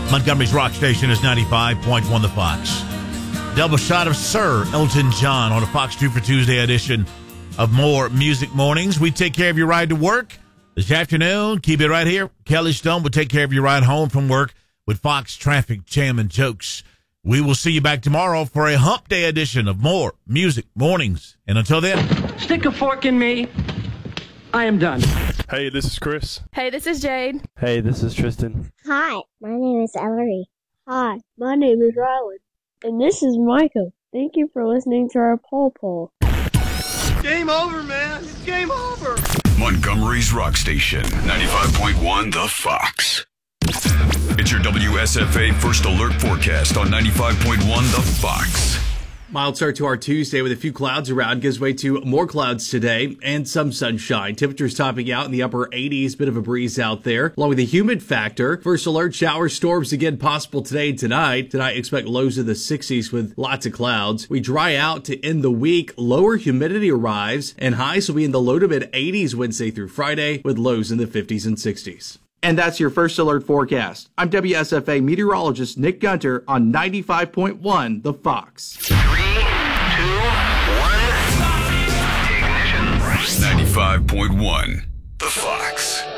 Montgomery's rock station is 95.1 The Fox. Double shot of Sir Elton John on a Fox 2 for Tuesday edition of More Music Mornings. We take care of your ride to work this afternoon. Keep it right here. Kelly Stone will take care of your ride home from work with Fox Traffic Jam and Jokes. We will see you back tomorrow for a hump day edition of More Music Mornings. And until then, stick a fork in me. I am done. Hey, this is Chris. Hey, this is Jade. Hey, this is Tristan. Hi, my name is Ellery. Hi, my name is Rylan. And this is Michael. Thank you for listening to our poll. Game over, man. It's game over. Montgomery's rock station, 95.1 The Fox. It's your WSFA First Alert forecast on 95.1 The Fox. Mild start to our Tuesday with a few clouds around. Gives way to more clouds today and some sunshine. Temperatures topping out in the upper 80s. Bit of a breeze out there. Along with the humid factor. First alert shower storms again possible today and tonight. Tonight expect lows in the 60s with lots of clouds. We dry out to end the week. Lower humidity arrives and highs will be in the low to mid 80s Wednesday through Friday with lows in the 50s and 60s. And that's your First Alert forecast. I'm WSFA meteorologist Nick Gunter on 95.1 The Fox. 3, 2, 1. Ignition. 95.1 The Fox.